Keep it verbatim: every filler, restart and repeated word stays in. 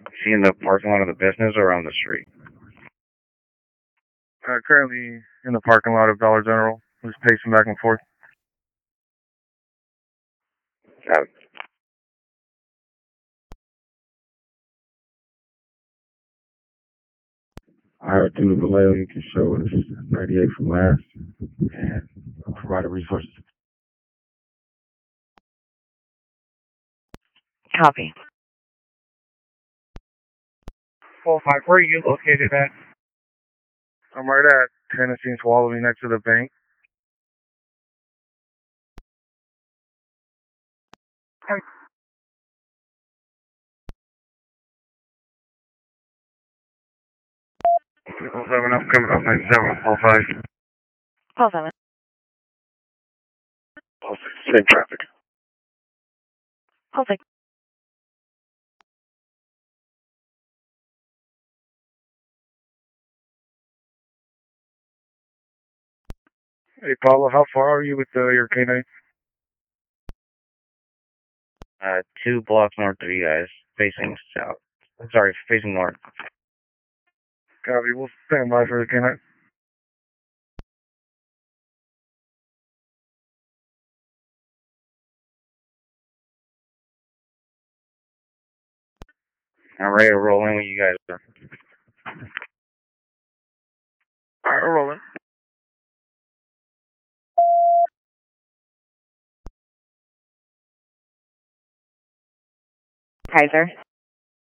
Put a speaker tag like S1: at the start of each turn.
S1: Is he in the parking lot of the business or on the street?
S2: Uh, currently in the parking lot of Dollar General. Just pacing back and forth.
S1: Got it.
S3: Attitude of Vallejo, you can show us ninety-eight from last and provide the resources.
S4: Copy.
S1: Four five, where are you located at?
S2: I'm right at Tennessee and Swallowing next to the bank.
S1: Triple seven up, coming up nine seven four five.
S4: Call seven.
S1: Call six, same traffic.
S4: Call six.
S2: Hey, Pablo, how far are you with uh, your K nine?
S1: Uh, two blocks north of you guys, facing south. Sorry, facing north.
S2: Copy, we'll stand by for the K nine.
S1: I'm ready to roll in with you guys, sir.
S2: Alright, we're rolling.
S4: Kaiser.